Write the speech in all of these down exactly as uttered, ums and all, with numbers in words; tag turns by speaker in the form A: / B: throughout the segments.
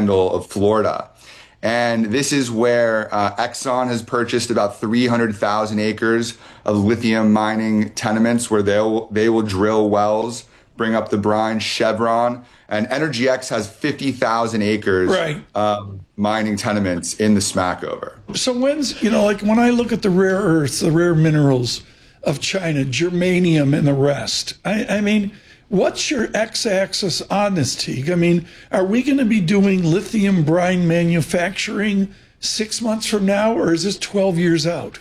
A: Panhandle of Florida. And this is where uh, Exxon has purchased about three hundred thousand acres of lithium mining tenements where they'll, they will drill wells, bring up the brine. Chevron and Energy X has fifty thousand acres
B: right.
A: of mining tenements in the Smackover.
B: So when's, you know, like when I look at the rare earths, the rare minerals of China, germanium and the rest, I, I mean, what's your x-axis on this, Teague? I mean, are we going to be doing lithium brine manufacturing six months from now, or is this twelve years out?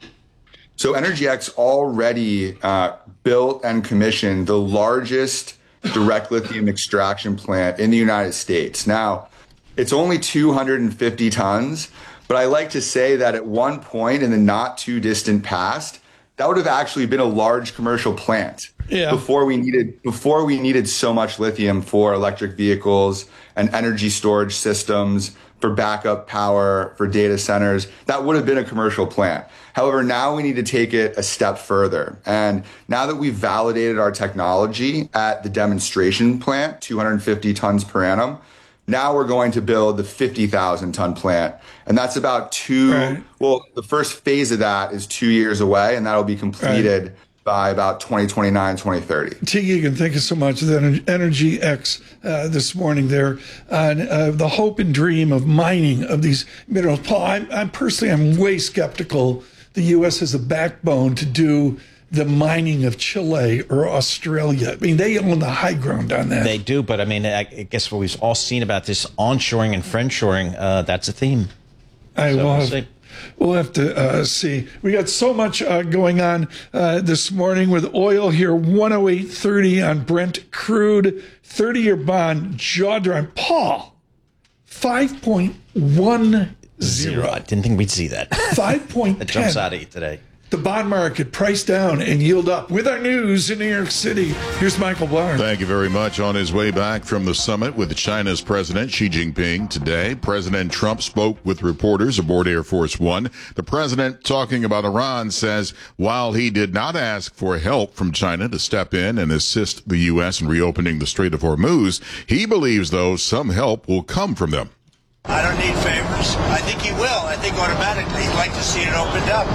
A: So Energy X already uh, built and commissioned the largest direct lithium extraction plant in the United States. Now, it's only two hundred fifty tons, but I like to say that at one point in the not too distant past, that would have actually been a large commercial plant. Yeah. Before we needed before we needed so much lithium for electric vehicles and energy storage systems, for backup power, for data centers, that would have been a commercial plant. However, now we need to take it a step further. And now that we've validated our technology at the demonstration plant, two hundred fifty tons per annum, now we're going to build the fifty thousand ton plant. And that's about two, right. well, the first phase of that is two years away, and that'll be completed right. by about twenty twenty-nine, twenty thirty.
B: Teague Egan, thank you so much. The Energy X uh, this morning there on uh, the hope and dream of mining of these minerals. Paul, I'm, I'm personally, I'm way skeptical the U S has a backbone to do the mining of Chile or Australia. I mean, they own the high ground on that.
C: They do, but I mean, I guess what we've all seen about this onshoring and friendshoring, uh, that's a theme.
B: I
C: so
B: will
C: we'll
B: have,
C: see.
B: We'll have to uh, see. We got so much uh, going on uh, this morning with oil here, one oh eight thirty on Brent crude, thirty-year bond, jaw dropping. Paul, five point one zero.
C: I didn't think we'd see that.
B: five point one zero.
C: That jumps out at you today.
B: The bond market priced down and yield up. With our news in New York City, here's Michael Barr.
D: Thank you very much. On his way back from the summit with China's President Xi Jinping today, President Trump spoke with reporters aboard Air Force One. The president, talking about Iran, says while he did not ask for help from China to step in and assist the U S in reopening the Strait of Hormuz, he believes, though, some help will come from them.
E: I don't need favors. I think he will. I think automatically he'd like to see it opened up.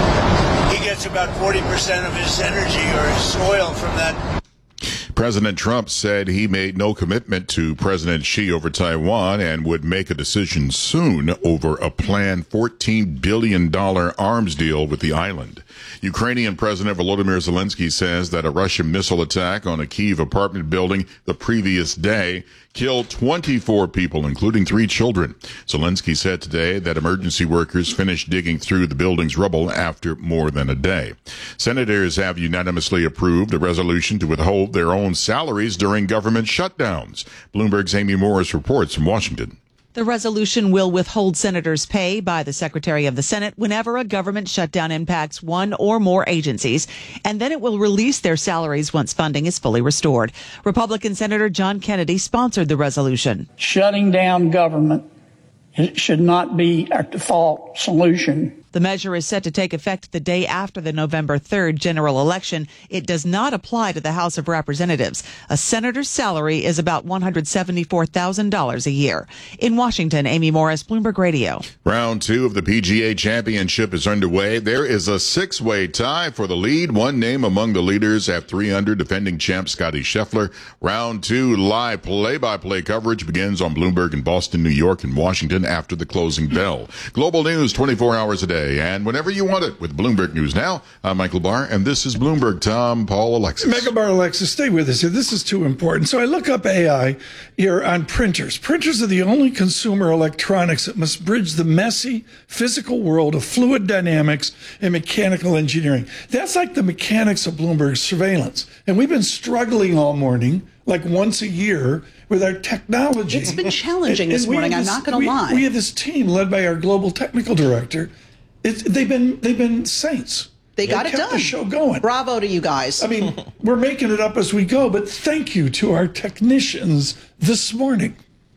E: He gets about forty percent of his energy or his oil from that.
D: President Trump said he made no commitment to President Xi over Taiwan and would make a decision soon over a planned fourteen billion dollars arms deal with the island. Ukrainian President Volodymyr Zelensky says that a Russian missile attack on a Kyiv apartment building the previous day killed twenty-four people, including three children. Zelensky said today that emergency workers finished digging through the building's rubble after more than a day. Senators have unanimously approved a resolution to withhold their own salaries during government shutdowns. Bloomberg's Amy Morris reports from Washington.
F: The resolution will withhold senators' pay by the Secretary of the Senate whenever a government shutdown impacts one or more agencies, and then it will release their salaries once funding is fully restored. Republican Senator John Kennedy sponsored the resolution.
G: Shutting down government should not be our default solution.
F: The measure is set to take effect the day after the November third general election. It does not apply to the House of Representatives. A senator's salary is about one hundred seventy-four thousand dollars a year. In Washington, Amy Morris, Bloomberg Radio.
D: Round two of the P G A Championship is underway. There is a six-way tie for the lead. One name among the leaders at three under, defending champ Scottie Scheffler. Round two live play-by-play coverage begins on Bloomberg in Boston, New York, and Washington after the closing bell. Global news twenty-four hours a day and whenever you want it with Bloomberg News Now. I'm Michael Barr, and this is Bloomberg. Tom, Paul, Alexis.
B: Michael Barr, Alexis, stay with us here. This is too important. So I look up A I here on printers. Printers are the only consumer electronics that must bridge the messy physical world of fluid dynamics and mechanical engineering. That's like the mechanics of Bloomberg surveillance. And we've been struggling all morning, like once a year, with our technology.
H: It's been challenging and, and this morning, this, I'm not going to lie.
B: We have this team led by our global technical director. It's, they've been they've been saints.
H: They got
B: they
H: it
B: kept
H: done.
B: The show going.
H: Bravo to you guys.
B: I mean, we're making it up as we go, but thank you to our technicians this morning.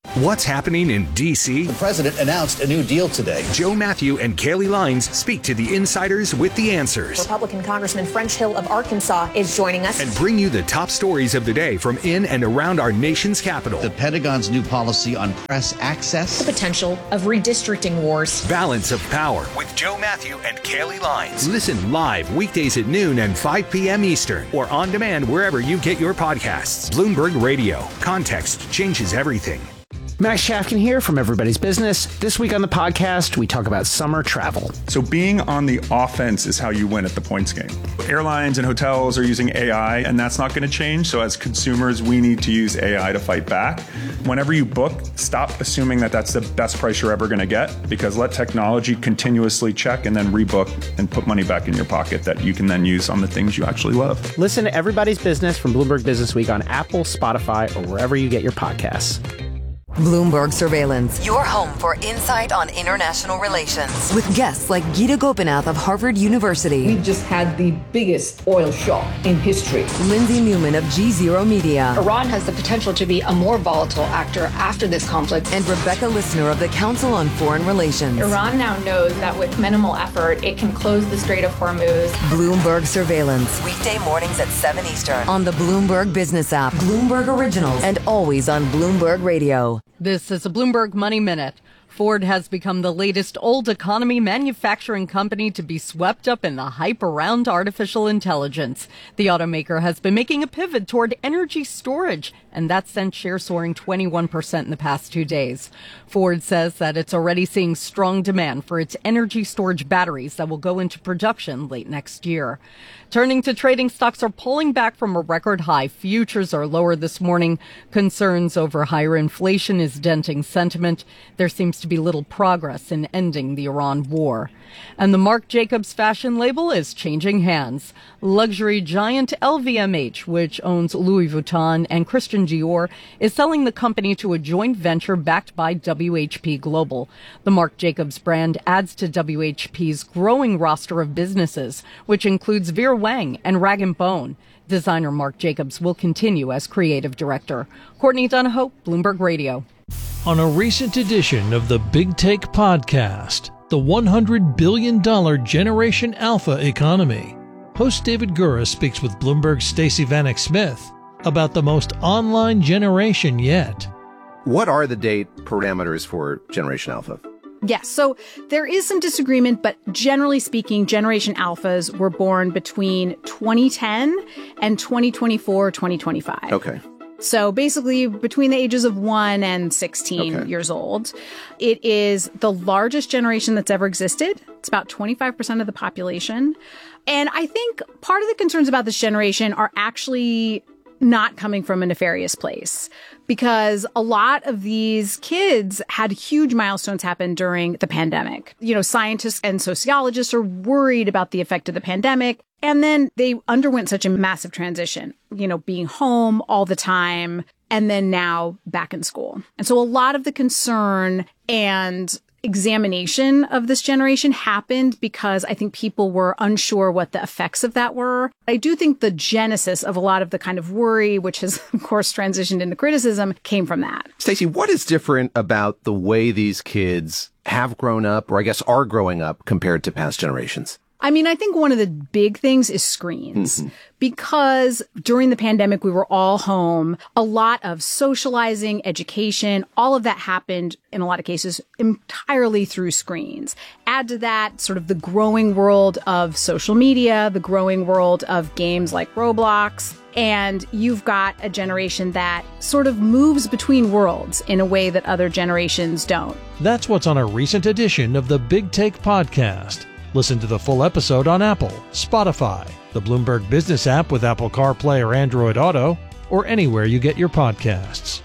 I: What's happening in D C?
J: The president announced a new deal today.
I: Joe Matthew and Kaylee Lines speak to the insiders with the answers.
K: Republican Congressman French Hill of Arkansas is joining us.
I: And bring you the top stories of the day from in and around our nation's capital.
J: The Pentagon's new policy on press access.
K: The potential of redistricting wars.
I: Balance of Power with Joe Matthew and Kaylee Lines. Listen live weekdays at noon and five p.m. Eastern or on demand wherever you get your podcasts. Bloomberg Radio. Context changes everything.
L: Max Shafkin here from Everybody's Business. This week on the podcast, we talk about summer travel.
M: So being on the offense is how you win at the points game. Airlines and hotels are using A I, and that's not going to change. So as consumers, we need to use A I to fight back. Whenever you book, stop assuming that that's the best price you're ever going to get, because let technology continuously check and then rebook and put money back in your pocket that you can then use on the things you actually love.
L: Listen to Everybody's Business from Bloomberg Business Week on Apple, Spotify, or wherever you get your podcasts.
N: Bloomberg Surveillance, your home for insight on international relations. With guests like Geeta Gopinath of Harvard University.
O: We've just had the biggest oil shock in history.
N: Lindsay Newman of G Zero Media.
P: Iran has the potential to be a more volatile actor after this conflict.
N: And Rebecca Lissner of the Council on Foreign Relations.
Q: Iran now knows that with minimal effort, it can close the Strait of Hormuz.
N: Bloomberg Surveillance, weekday mornings at seven Eastern on the Bloomberg Business app, Bloomberg Originals, and always on Bloomberg Radio.
R: This is a Bloomberg Money Minute. Ford has become the latest old economy manufacturing company to be swept up in the hype around artificial intelligence. The automaker has been making a pivot toward energy storage, and that sent shares soaring twenty-one percent in the past two days. Ford says that it's already seeing strong demand for its energy storage batteries that will go into production late next year. Turning to trading, stocks are pulling back from a record high. Futures are lower this morning. Concerns over higher inflation is denting sentiment. There seems to be little progress in ending the Iran war. And the Marc Jacobs fashion label is changing hands. Luxury giant L V M H, which owns Louis Vuitton and Christian Dior, is selling the company to a joint venture backed by W H P Global. The Marc Jacobs brand adds to W H P's growing roster of businesses, which includes Vera Wang and Rag and Bone. Designer Marc Jacobs will continue as creative director. Courtney Donahoe, Bloomberg Radio.
S: On a recent edition of the Big Take podcast, the one hundred billion dollars Generation Alpha economy, host David Gura speaks with Bloomberg's Stacey Vanek Smith about the most online generation yet.
T: What are the date parameters for Generation Alpha?
U: Yes, so there is some disagreement, but generally speaking, Generation Alphas were born between twenty ten and twenty twenty-four, twenty twenty-five.
T: Okay.
U: So basically between the ages of one and sixteen okay. years old. It is the largest generation that's ever existed. It's about twenty-five percent of the population. And I think part of the concerns about this generation are actually not coming from a nefarious place, because a lot of these kids had huge milestones happen during the pandemic. You know, scientists and sociologists are worried about the effect of the pandemic. And then they underwent such a massive transition, you know, being home all the time and then now back in school. And so a lot of the concern and examination of this generation happened because I think people were unsure what the effects of that were. I do think the genesis of a lot of the kind of worry, which has, of course, transitioned into criticism, came from that.
T: Stacey, what is different about the way these kids have grown up, or I guess are growing up, compared to past generations?
U: I mean, I think one of the big things is screens. Mm-hmm. Because during the pandemic, we were all home. A lot of socializing, education, all of that happened in a lot of cases entirely through screens. Add to that sort of the growing world of social media, the growing world of games like Roblox. And you've got a generation that sort of moves between worlds in a way that other generations don't.
S: That's what's on a recent edition of the Big Take podcast. Listen to the full episode on Apple, Spotify, the Bloomberg Business app with Apple CarPlay or Android Auto, or anywhere you get your podcasts.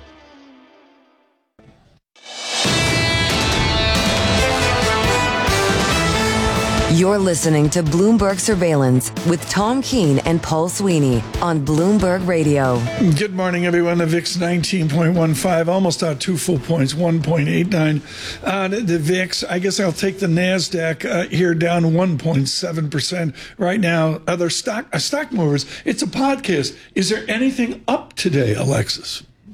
N: You're listening to Bloomberg Surveillance with Tom Keene and Paul Sweeney on Bloomberg Radio.
B: Good morning, everyone. The V I X nineteen point one five, almost out two full points, one point eight nine. Uh, the V I X, I guess I'll take the NASDAQ uh, here down one point seven percent right now. Other stock uh, stock movers, it's a podcast. Is there anything up today, Alexis?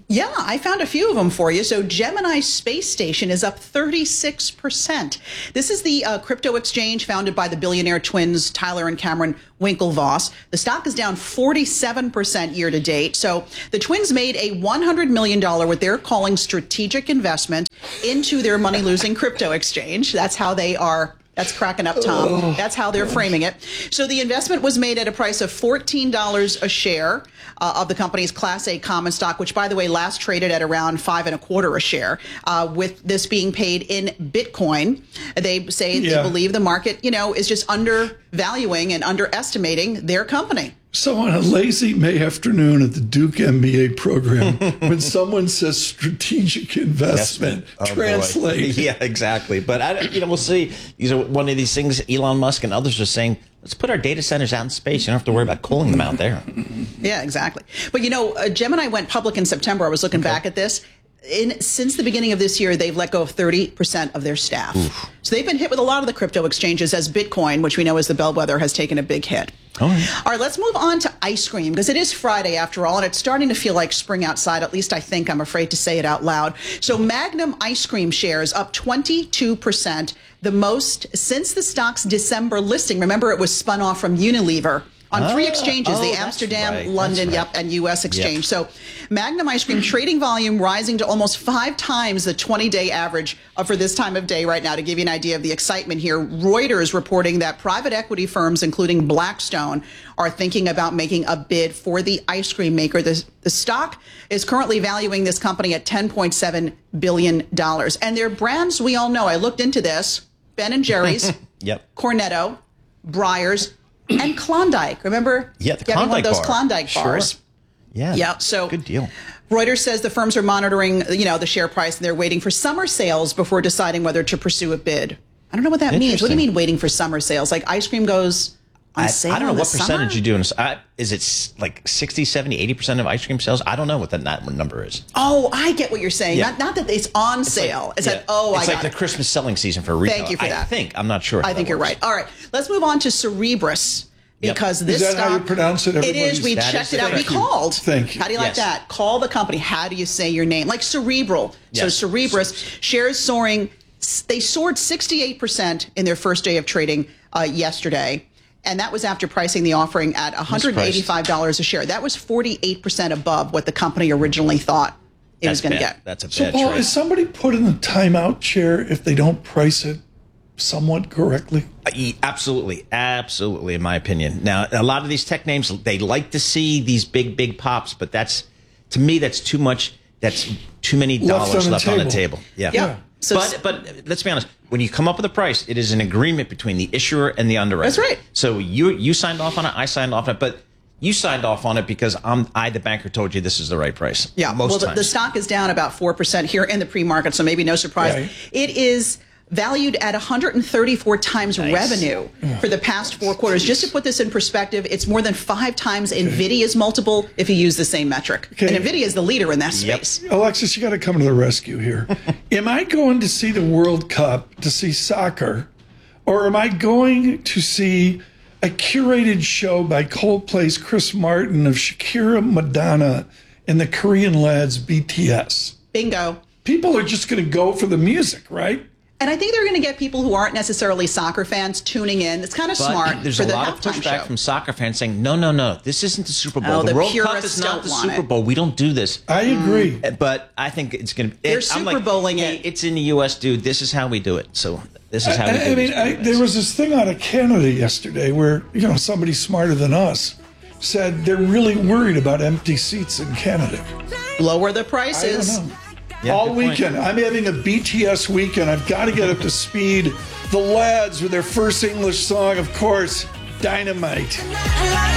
H: Yeah, I found a few of them for you. So Gemini Space Station is up thirty-six percent. This is the uh, crypto exchange founded by the billionaire twins Tyler and Cameron Winklevoss. The stock is down forty-seven percent year to date. So the twins made a one hundred million dollars what they're calling strategic investment into their money-losing crypto exchange. That's how they are. That's cracking up, Tom. Oh, That's how they're framing it. So the investment was made at a price of fourteen dollars a share uh, of the company's Class A common stock, which, by the way, last traded at around five and a quarter a share. Uh, with this being paid in Bitcoin, they say yeah. they believe the market, you know, is just undervaluing and underestimating their company.
B: So on a lazy May afternoon at the Duke M B A program, when someone says strategic investment,
C: oh,
B: translate.
C: Boy. Yeah, exactly. But I, you know, we'll see. These are one of these things. Elon Musk and others are saying, let's put our data centers out in space. You don't have to worry about cooling them out there.
H: Yeah, exactly. But you know, uh, Gemini went public in September. I was looking okay. back at this. In, since the beginning of this year, they've let go of thirty percent of their staff. Oof. So they've been hit with a lot of the crypto exchanges as Bitcoin, which we know is the bellwether, has taken a big hit. All right. All right, let's move on to ice cream, because it is Friday after all, and it's starting to feel like spring outside. At least I think. I'm afraid to say it out loud. So Magnum ice cream shares up twenty-two percent, the most since the stock's December listing. Remember, it was spun off from Unilever. On three
C: oh,
H: exchanges,
C: oh,
H: the Amsterdam,
C: right,
H: London,
C: right.
H: yep, and U S exchange.
C: Yep.
H: So Magnum ice cream trading volume rising to almost five times the twenty-day average uh, for this time of day right now. To give you an idea of the excitement here, Reuters reporting that private equity firms, including Blackstone, are thinking about making a bid for the ice cream maker. The, the stock is currently valuing this company at ten point seven billion dollars. And their brands, we all know. I looked into this. Ben and Jerry's,
C: yep.
H: Cornetto, Breyers, and Klondike. Remember
C: yeah, the
H: getting
C: Klondike
H: one of those
C: bar.
H: Klondike bars?
C: Sure. Yeah.
H: Yeah. So
C: good deal.
H: Reuters says the firms are monitoring, you know, the share price, and they're waiting for summer sales before deciding whether to pursue a bid. I don't know what that means. What do you mean waiting for summer sales? Like ice cream goes on
C: I,
H: sale
C: I don't know
H: in
C: what
H: the
C: percentage
H: summer?
C: you do. In, I, is it like sixty, seventy, eighty percent of ice cream sales? I don't know what that, that number is.
H: Oh, I get what you're saying.
C: Yeah.
H: Not, not that it's on
C: it's
H: sale.
C: Like,
H: it's
C: yeah.
H: like, oh,
C: it's
H: I
C: like
H: got
C: the
H: it.
C: Christmas selling season for retail.
H: Thank you for that.
C: I think. I'm not sure.
H: I think you're right. All right. Let's move on to Cerebrus. Because
B: yep.
H: this
B: is that
H: stock,
B: how you pronounce it?
H: It is. We
C: that
H: checked
C: is
H: it out. We called.
B: Thank you.
H: How do you like
C: yes.
H: that? Call the company. How do you say your name? Like Cerebral.
C: Yes.
H: So Cerebrus shares soaring. They soared sixty-eight percent in their first day of trading uh, yesterday. And that was after pricing the offering at one hundred eighty-five dollars a share. That was forty-eight percent above what the company originally thought it
C: That's
H: was going to
C: bad.
H: get.
C: That's a
B: So,
C: bad
B: Paul,
C: trade.
B: is somebody put in the timeout chair if they don't price it somewhat correctly?
C: Absolutely. Absolutely, in my opinion. Now, a lot of these tech names, they like to see these big, big pops, but that's, to me, that's too much. That's too many dollars left,
B: left
C: on,
B: on
C: the
B: the
C: table.
B: table.
C: Yeah.
H: Yeah. So
C: but, but let's be honest. When you come up with a price, it is an agreement between the issuer and the underwriter.
H: That's right.
C: So you you signed off on it. I signed off on it. But you signed off on it because I'm, I, the banker, told you this is the right price.
H: Yeah.
C: Most
H: well, the,
C: times.
H: the stock is down about four percent here in the pre-market, so maybe no surprise.
B: Right.
H: It is valued at one hundred thirty-four times
C: Nice.
H: revenue for the past four quarters. Just to put this in perspective, it's more than five times okay. NVIDIA's multiple if you use the same metric. Okay. And NVIDIA is the leader in that space.
B: Yep. Alexis, you got to come to the rescue here. Am I going to see the World Cup to see soccer, or am I going to see a curated show by Coldplay's Chris Martin of Shakira, Madonna, and the Korean lads B T S?
H: Bingo.
B: People are just going to go for the music, right?
H: And I think they're going to get people who aren't necessarily soccer fans tuning in. It's kind of
C: but
H: smart
C: there's
H: for
C: a
H: the
C: lot of
H: halftime
C: pushback
H: show.
C: from soccer fans saying, no, no, no, this isn't the Super Bowl.
H: Oh,
C: the
H: the
C: World Cup
H: purists
C: is not
H: don't
C: the
H: want
C: Super
H: it.
C: Bowl. We don't do this.
B: I agree.
C: Mm. But I think it's going to be...
H: They're
C: I'm
H: Super
C: like,
H: Bowling
C: hey,
H: it.
C: It's in the U S, dude. This is how we do it. So this is how
B: I,
C: we do
B: I mean, I, there was this thing out of Canada yesterday where, you know, somebody smarter than us said they're really worried about empty seats in Canada.
H: Lower the prices.
B: I don't know.
C: Yeah,
B: all
C: good
B: weekend.
C: point.
B: I'm having a B T S weekend. I've got to get up to speed. The lads with their first English song, of course, Dynamite.